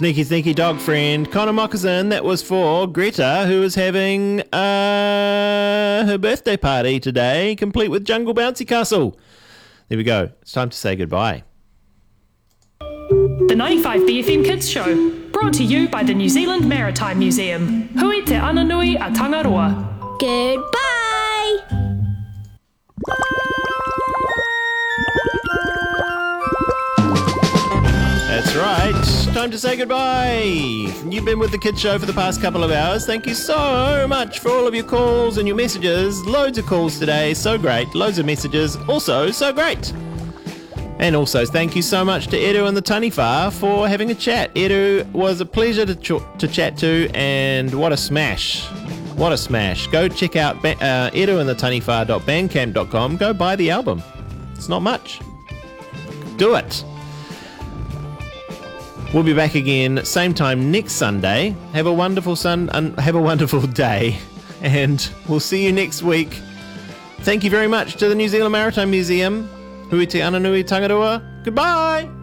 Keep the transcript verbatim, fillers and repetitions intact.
Sneaky, sneaky dog friend. Connor Moccasin, that was for Greta, who is having uh, her birthday party today, complete with Jungle Bouncy Castle. There we go. It's time to say goodbye. The ninety-five B F M Kids Show, brought to you by the New Zealand Maritime Museum. Hui te ana nui a Tangaroa. Goodbye! That's right. Time to say goodbye. You've been with the Kids Show for the past couple of hours. Thank you so much for all of your calls and your messages. Loads of calls today. So great. Loads of messages. Also, so great. And also, thank you so much to Edu and the Taniwha for having a chat. Edu was a pleasure to ch- to chat to, and what a smash. What a smash. Go check out ba- uh, edu and the taniwha dot bandcamp dot com. Go buy the album. It's not much. Do it. We'll be back again same time next Sunday. Have a wonderful sun and have a wonderful day, and we'll see you next week. Thank you very much to the New Zealand Maritime Museum. Hui te ana nui Tangaroa. Goodbye!